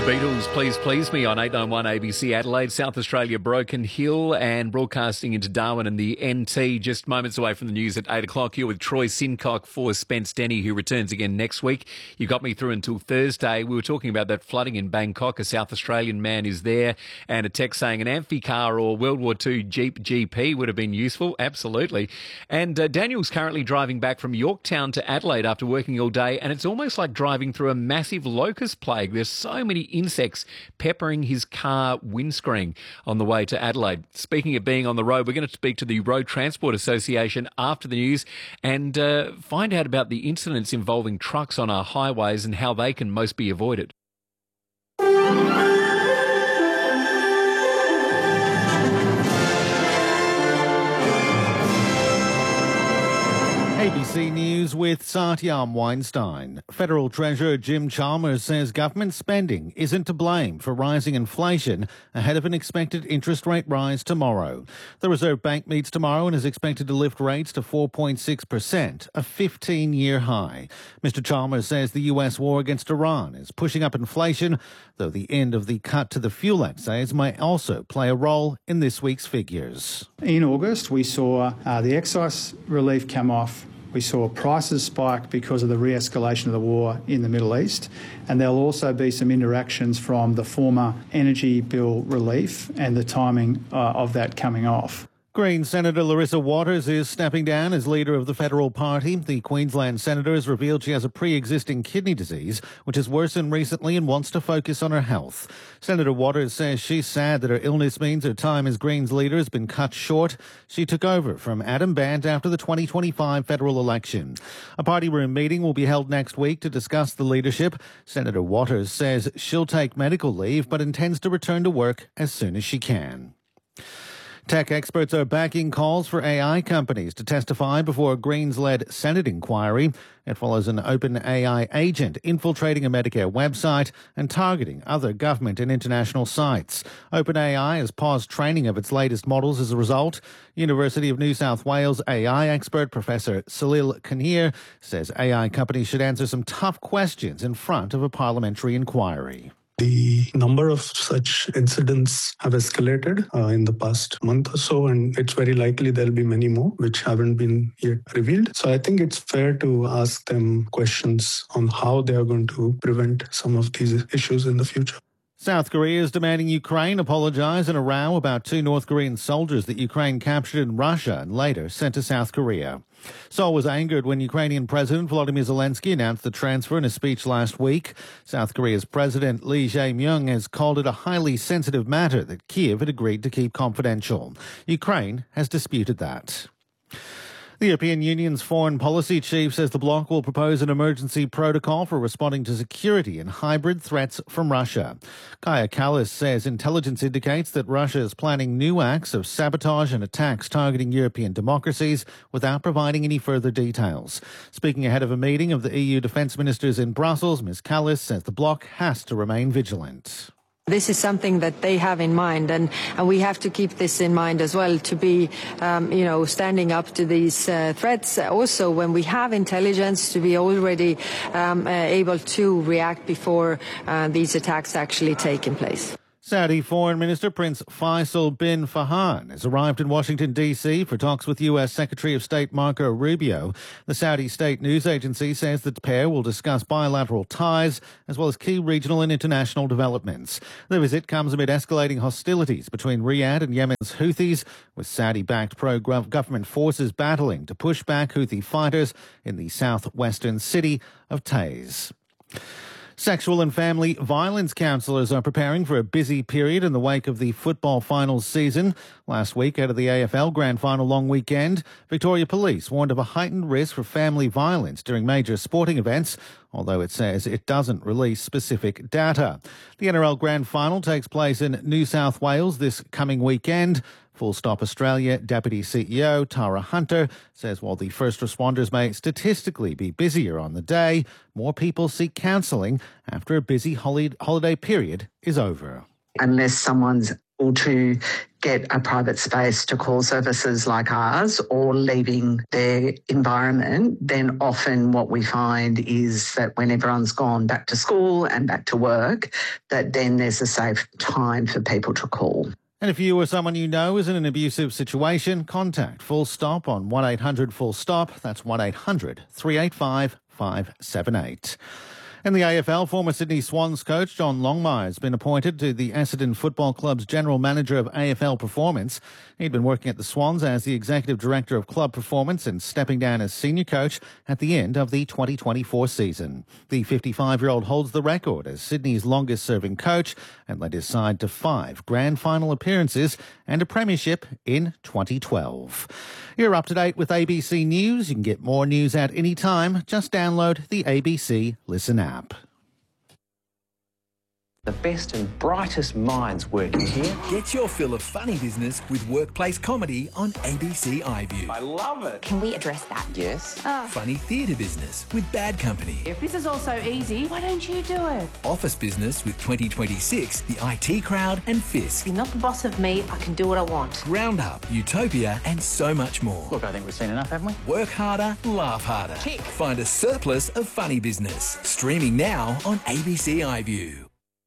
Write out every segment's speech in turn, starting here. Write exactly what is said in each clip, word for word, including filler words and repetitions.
Beatles, Please Please Me on eight ninety-one A B C Adelaide, South Australia, Broken Hill, and broadcasting into Darwin and the N T. Just moments away from the news at eight o'clock. Here with Troy Sincock for Spence Denny, who returns again next week. You got me through until Thursday. We were talking about that flooding in Bangkok. A South Australian man is there, and a text saying an Amphicar or World War Two Jeep G P would have been useful. Absolutely. And uh, Daniel's currently driving back from Yorktown to Adelaide after working all day, and it's almost like driving through a massive locust plague. There's so many insects peppering his car windscreen on the way to Adelaide. Speaking of being on the road, we're going to speak to the Road Transport Association after the news and uh, find out about the incidents involving trucks on our highways and how they can most be avoided. A B C News with Satyam Weinstein. Federal Treasurer Jim Chalmers says government spending isn't to blame for rising inflation ahead of an expected interest rate rise tomorrow. The Reserve Bank meets tomorrow and is expected to lift rates to four point six percent, a fifteen-year high. Mister Chalmers says the U S war against Iran is pushing up inflation, though the end of the cut to the fuel excise might also play a role in this week's figures. In August, we saw uh, the excise relief come off. We saw prices spike because of the re-escalation of the war in the Middle East, and there'll also be some interactions from the former energy bill relief and the timing uh, of that coming off. Green Senator Larissa Waters is stepping down as leader of the federal party. The Queensland senator has revealed she has a pre-existing kidney disease, which has worsened recently and wants to focus on her health. Senator Waters says she's sad that her illness means her time as Greens leader has been cut short. She took over from Adam Bandt after the twenty twenty-five federal election. A party room meeting will be held next week to discuss the leadership. Senator Waters says she'll take medical leave but intends to return to work as soon as she can. Tech experts are backing calls for A I companies to testify before a Greens-led Senate inquiry. It follows an open A I agent infiltrating a Medicare website and targeting other government and international sites. OpenAI has paused training of its latest models as a result. University of New South Wales A I expert Professor Salil Kinnear says A I companies should answer some tough questions in front of a parliamentary inquiry. The number of such incidents have escalated uh, in the past month or so, and it's very likely there'll be many more which haven't been yet revealed. So I think it's fair to ask them questions on how they are going to prevent some of these issues in the future. South Korea is demanding Ukraine apologise in a row about two North Korean soldiers that Ukraine captured in Russia and later sent to South Korea. Seoul was angered when Ukrainian President Volodymyr Zelensky announced the transfer in a speech last week. South Korea's President Lee Jae-myung has called it a highly sensitive matter that Kiev had agreed to keep confidential. Ukraine has disputed that. The European Union's foreign policy chief says the bloc will propose an emergency protocol for responding to security and hybrid threats from Russia. Kaja Kallas says intelligence indicates that Russia is planning new acts of sabotage and attacks targeting European democracies without providing any further details. Speaking ahead of a meeting of the E U defence ministers in Brussels, Miz Kallas says the bloc has to remain vigilant. This is something that they have in mind, and, and we have to keep this in mind as well, to be, um, you know, standing up to these uh, threats. Also, when we have intelligence, to be already um, uh, able to react before uh, these attacks actually take place. Saudi Foreign Minister Prince Faisal bin Farhan has arrived in Washington, D C for talks with U S Secretary of State Marco Rubio. The Saudi state news agency says that the pair will discuss bilateral ties as well as key regional and international developments. The visit comes amid escalating hostilities between Riyadh and Yemen's Houthis, with Saudi-backed pro-government forces battling to push back Houthi fighters in the southwestern city of Taiz. Sexual and family violence counsellors are preparing for a busy period in the wake of the football finals season. Last week, out of the A F L Grand Final long weekend, Victoria Police warned of a heightened risk for family violence during major sporting events, although it says it doesn't release specific data. The N R L Grand Final takes place in New South Wales this coming weekend. Full Stop Australia Deputy C E O Tara Hunter says while the first responders may statistically be busier on the day, more people seek counselling after a busy holiday period is over. Unless someone's to get a private space to call services like ours or leaving their environment, then often what we find is that when everyone's gone back to school and back to work, that then there's a safe time for people to call. And if you or someone you know is in an abusive situation, contact Full Stop on one eight hundred full stop. That's one eight hundred three eight five five seven eight. In the A F L, former Sydney Swans coach John Longmire has been appointed to the Essendon Football Club's General Manager of A F L Performance. He'd been working at the Swans as the Executive Director of Club Performance and stepping down as Senior Coach at the end of the twenty twenty-four season. The fifty-five-year-old holds the record as Sydney's longest-serving coach and led his side to five grand final appearances and a premiership in twenty twelve. You're up to date with A B C News. You can get more news at any time. Just download the A B C Listen app. The best and brightest minds working here. Get your fill of funny business with workplace comedy on A B C iView. I love it. Can we address that? Yes. Oh. Funny theatre business with Bad Company. If this is all so easy, why don't you do it? Office business with twenty twenty-six, the I T Crowd and Fisk. You're not the boss of me, I can do what I want. Round Up, Utopia and so much more. Look, I think we've seen enough, haven't we? Work harder, laugh harder. Tick. Find a surplus of funny business. Streaming now on A B C iView.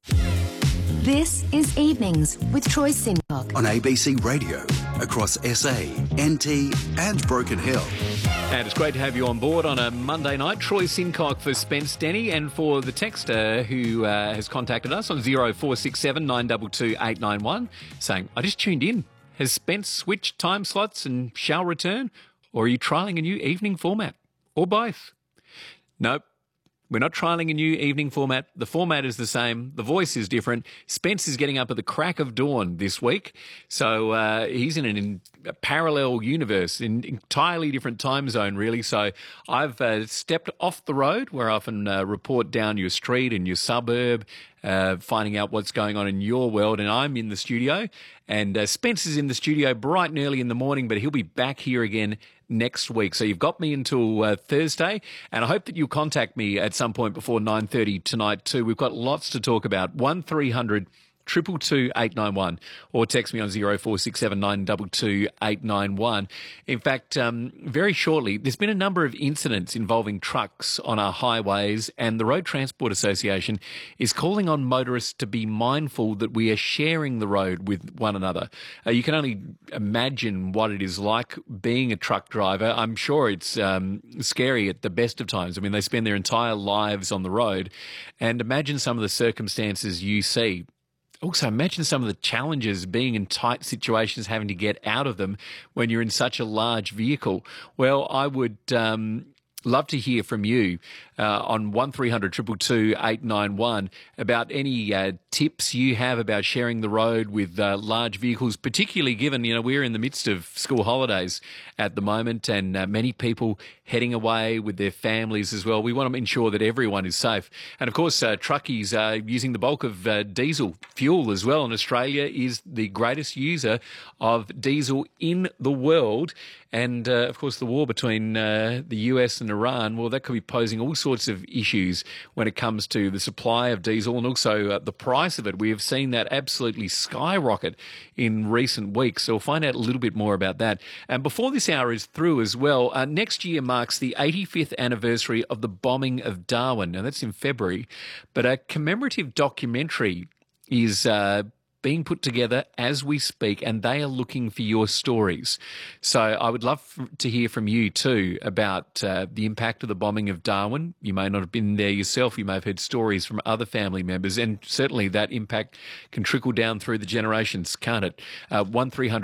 This is Evenings with Troy Sincock. On A B C Radio, across S A, N T and Broken Hill. And it's great to have you on board on a Monday night. Troy Sincock for Spence Denny, and for the texter who uh, has contacted us on zero four six seven nine two two eight nine one saying, I just tuned in. Has Spence switched time slots and shall return? Or are you trialling a new evening format? Or both? Nope. We're not trialling a new evening format. The format is the same. The voice is different. Spence is getting up at the crack of dawn this week. So uh, he's in an in a parallel universe, in entirely different time zone, really. So I've uh, stepped off the road where I often uh, report down your street and your suburb, uh, finding out what's going on in your world. And I'm in the studio. And uh, Spence is in the studio bright and early in the morning, but he'll be back here again next week. So you've got me until uh, Thursday, and I hope that you'll contact me at some point before nine thirty tonight too. We've got lots to talk about. one three hundred two two two eight nine one or text me on zero four six seven nine two two eight nine one. In fact, um, very shortly, there's been a number of incidents involving trucks on our highways, and the Road Transport Association is calling on motorists to be mindful that we are sharing the road with one another. Uh, you can only imagine what it is like being a truck driver. I'm sure it's um, scary at the best of times. I mean, they spend their entire lives on the road, and imagine some of the circumstances you see. Also, imagine some of the challenges being in tight situations, having to get out of them when you're in such a large vehicle. Well, I would um, love to hear from you uh, on one three hundred two two two eight nine one about any uh, tips you have about sharing the road with uh, large vehicles, particularly given, you know, we're in the midst of school holidays at the moment, and uh, many people heading away with their families as well. We want to ensure that everyone is safe. And of course, uh, truckies are using the bulk of uh, diesel fuel as well. And Australia is the greatest user of diesel in the world. And uh, of course, the war between uh, the U S and Iran, well, that could be posing all sorts of issues when it comes to the supply of diesel and also uh, the price of it. We have seen that absolutely skyrocket in recent weeks. So we'll find out a little bit more about that. And before this hour is through as well, uh, next year marks the eighty-fifth anniversary of the bombing of Darwin. Now, that's in February. But a commemorative documentary is uh, being put together as we speak, and they are looking for your stories. So I would love to hear from you too about uh, the impact of the bombing of Darwin. You may not have been there yourself. You may have heard stories from other family members, and certainly that impact can trickle down through the generations, can't it? Uh, one three hundred